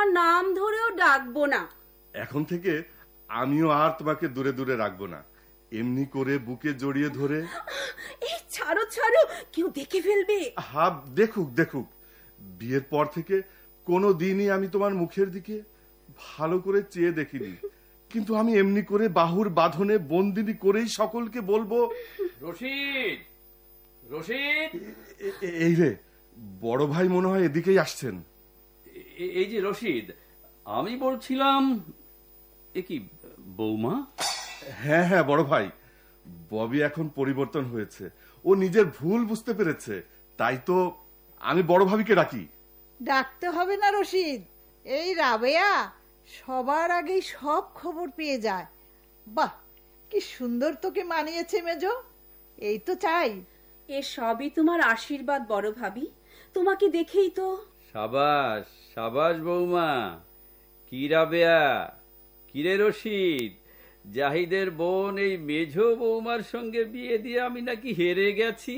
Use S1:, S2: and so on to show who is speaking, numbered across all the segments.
S1: নাম ধরেও ডাকবো না।
S2: এখন থেকে আমিও আর তোমাকে দূরে দূরে রাখবো না, এমনি করে বুকে জড়িয়ে ধরে।
S1: এই ছাড়ো ছাড়ো, কেউ দেখে ফেলবে।
S2: হ্যাঁ, দেখুক দেখুক। বিয়ের পর থেকে কোনো দিনই আমি তোমার মুখের দিকে ভালো করে চেয়ে দেখিনি, কিন্তু আমি এমনি করে বাহুর বাঁধনে বন্দিনী করেই সকলকে বলবো।
S3: রশিদ, রশিদ,
S2: এই রে, বড় ভাই মনে হয় এদিকেই আসছেন।
S3: এই যে রশিদ, আমি বলছিলাম, এ কি বৌমা?
S2: হ্যাঁ হ্যাঁ বড় ভাই, ববি এখন পরিবর্তন হয়েছে, ও নিজের ভুল বুঝতে পেরেছে, তাই তো আমি বড় ভাবিকে ডাকি।
S4: ডাকতে হবে না রশিদ, এই রাবেয়া সবার আগেই সব খবর পেয়ে যায়। বাহ, কি সুন্দর তোকে মানিয়েছে মেজো, এই তো চাই।
S1: এ সবই তোমার আশীর্বাদ বড় ভাবি, তোমাকে দেখেই তো।
S3: সাবাস সাবাস বৌমা। কি রাবেয়া, কিরে রশিদ, জাহিদের বোন এই মেঝো বৌমার সঙ্গে বিয়ে দিয়ে আমি নাকি হেরে গেছি?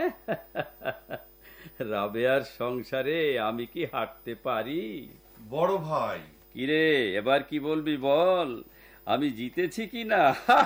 S3: রাবেয়ার সংসারে আমি কি হাঁটতে পারি?
S2: বড় ভাই,
S3: কিরে এবার কি বলবি বল, আমি জিতেছি কি না?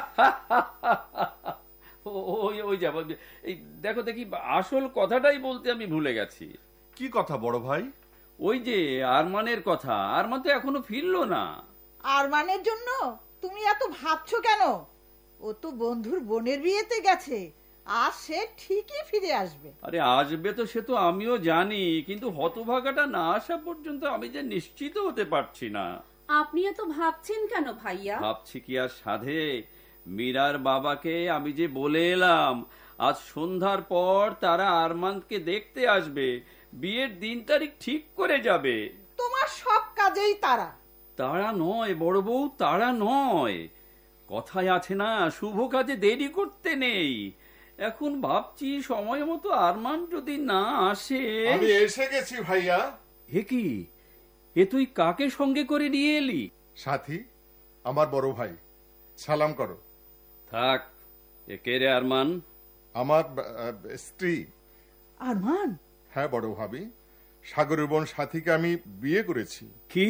S3: ওই যাব, এই দেখো দেখি, আসল কথাটাই বলতে আমি ভুলে গেছি।
S2: কি কথা বড় ভাই?
S3: ওই যে আরমানের কথা, আরমান তো এখনো ফিরলো না।
S4: আরমানের জন্য তুমি এত ভাবছো কেন? ও তো বন্ধুর বোনের বিয়েতে গেছে, আর সে ঠিকই ফিরে আসবে।
S3: আরে আসবে তো, সে তো আমিও জানি, কিন্তু হতভাগাটা না আসা পর্যন্ত আমি যে নিশ্চিত হতে পারছি না।
S1: আপনি এত ভাবছেন কেন ভাইয়া?
S3: ভাবছি কি আর সাধে, মীরার বাবাকে আমি যে বলে এলাম আজ সন্ধ্যার পর তারা আরমানকে দেখতে আসবে, বিয়ের দিন তারিখ ঠিক করে যাবে।
S4: তোমার সব কাজেই তারা।
S3: তারা নয় বড় বউ, তারা নয়। কথায় আছে না, শুভ কাজে দেরি করতে নেই। এখন ভাবছি সময় মতো আরমান যদি না আসে।
S5: আমি এসে গেছি ভাইয়া।
S3: এ কি, এ তুই কাকে সঙ্গে করে নিয়ে এলি?
S5: সাথী, আমার বড় ভাই, সালাম করো।
S3: থাক, এ কে রে আরমান?
S5: আমার স্ত্রী।
S4: আরমান?
S5: হ্যাঁ বড় ভাবি, সাগরের বোন সাথীকে আমি বিয়ে করেছি।
S3: কি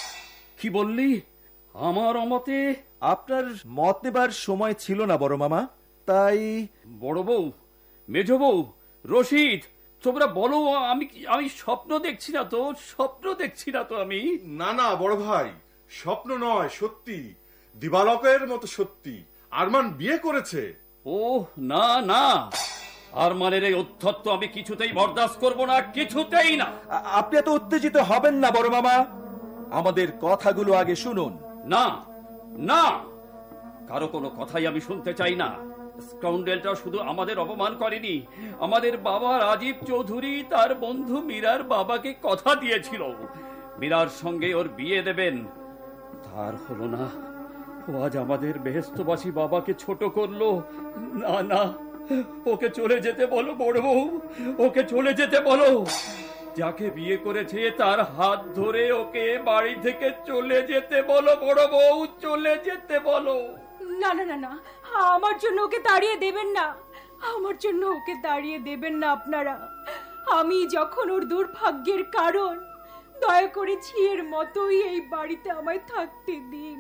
S3: কি বললি? আমার অমতে
S6: আপনার মত নেবার সময় ছিল না বড় মামা, তাই।
S3: বড় বউ, মেজ বউ, রশিদ, তোমরা বলো, আমি স্বপ্ন দেখছি না তো? স্বপ্ন দেখছি না তো আমি?
S2: না না বড় ভাই, স্বপ্ন নয়, সত্যি, দিবালকের মতো সত্যি, আরমান বিয়ে করেছে।
S3: ও না না, আরমানের এই অধ্যত্ব আমি কিছুতেই বরদাস্ত করব না, কিছুতেই না।
S6: আপনি এত উত্তেজিত হবেন না বড় মামা, আমাদের কথাগুলো আগে শুনুন।
S3: না না, কারো কোনো কথাই আমি শুনতে চাই না। স্কাউন্ডেলটা শুধু আমাদের অপমান করেনি, আমাদের বাবা রাজীব চৌধুরী তার বন্ধু মীরার বাবাকে কথা দিয়েছিল মীরার সঙ্গে ওর বিয়ে দেবেন। তার হলো না, ও আজ আমাদের বেহেস্তবাসী বাবাকে ছোট করলো। না না, ওকে চলে যেতে বলো বড় বউ, ওকে চলে যেতে বলো। যাকে বিয়ে করেছে তার হাত ধরে ওকে বাড়ি থেকে চলে যেতে বলো বড় বউ, চলে যেতে বলো।
S1: না না না না, আমার জন্য ওকে তাড়িয়ে দেবেন না, আমার জন্য ওকে তাড়িয়ে দেবেন না আপনারা। আমি যখন ওর দুর্ভাগ্যের কারণ, দয়া করে ঝিয়ের মতোই এই বাড়িতে আমায় থাকতে দিন।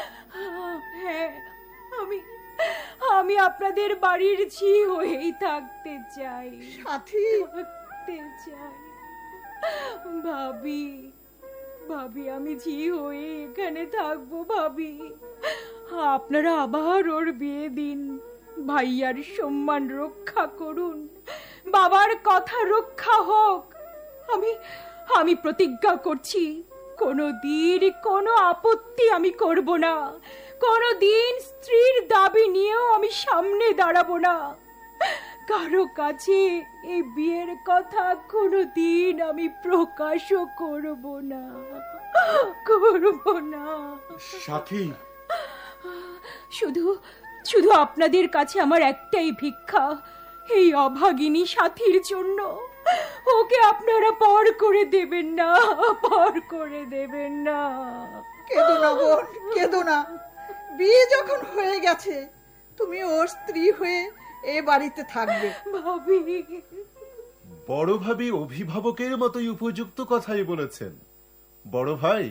S1: হ্যাঁ, আমি আপনাদের বাড়ির ঝি হয়েই থাকতে চাই।
S4: সাথী,
S1: থাকতে চাই ভাবি, ভাবি আমি ঝি হয়ে এখানে থাকবো ভাবি। আপনারা আবার ওর বিয়ে দিন, ভাইয়ার সম্মান রক্ষা করুন, বাবার কথা রক্ষা হোক। আমি প্রতিজ্ঞা করছি, কোনোদিন কোনো আপত্তি আমি করব না, কোনোদিন স্ত্রীর দাবি নিয়েও আমি সামনে দাঁড়াবো না। কারো কাছে এই বিয়ের কথা কোনোদিন আমি প্রকাশও করব না, করব না।
S2: সাথী,
S1: শুধু শুধু আপনাদের কাছে আমার একটাই ভিক্ষা, এই অভাগিনী সাথীর জন্য ওকে আপনারা পর করে দেবেন না, পর করে দেবেন না।
S4: কেঁদো না বোন, কেঁদো না। বিয়ে যখন হয়ে গেছে, তুমি ওর স্ত্রী হয়ে এ বাড়িতে থাকবে।
S1: ভাবি,
S7: বড় ভাবি অভিভাবকের মতোই উপযুক্ত কথাই বলেছেন। বড় ভাই,